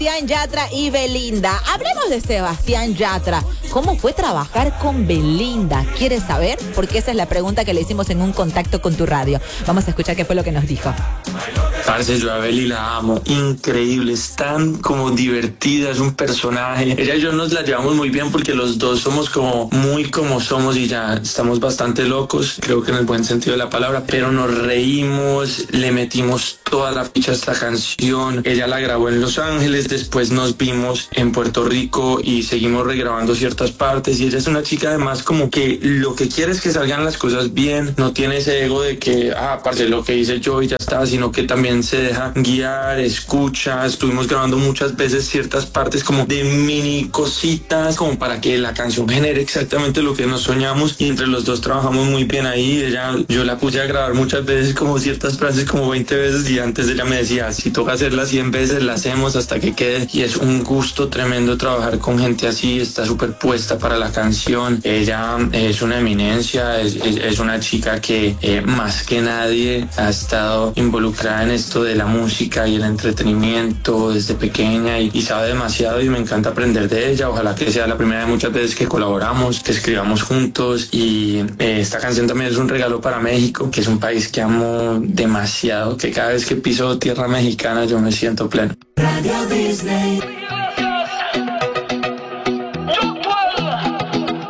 Sebastián Yatra y Belinda. Hablemos de Sebastián Yatra. ¿Cómo fue trabajar con Belinda? ¿Quieres saber? Porque esa es la pregunta que le hicimos en un contacto con tu radio. Vamos a escuchar qué fue lo que nos dijo. Parce, yo a Beli la amo, increíble, es tan como divertida, es un personaje. Ella y yo nos la llevamos muy bien porque los dos somos como muy como somos y ya estamos bastante locos, creo que en el buen sentido de la palabra, pero nos reímos, le metimos toda la ficha a esta canción. Ella la grabó en Los Ángeles, después nos vimos en Puerto Rico y seguimos regrabando ciertas partes, y ella es una chica además como que lo que quiere es que salgan las cosas bien, no tiene ese ego de que, parce, lo que hice yo y ya está, sino que también se deja guiar, escucha. Estuvimos grabando muchas veces ciertas partes como de mini cositas como para que la canción genere exactamente lo que nos soñamos, y entre los dos trabajamos muy bien ahí. Yo la puse a grabar muchas veces como ciertas frases como 20 veces, y antes ella me decía, si toca hacerlas 100 veces la hacemos hasta que quede, y es un gusto tremendo trabajar con gente así. Está súper puesta para la canción. Ella es una eminencia, es una chica que más que nadie ha estado involucrada en esto de la música y el entretenimiento desde pequeña, y sabe demasiado, y me encanta aprender de ella. Ojalá que sea la primera de muchas veces que colaboramos, que escribamos juntos, y esta canción también es un regalo para México, que es un país que amo demasiado, que cada vez que piso tierra mexicana yo me siento pleno. Radio Disney.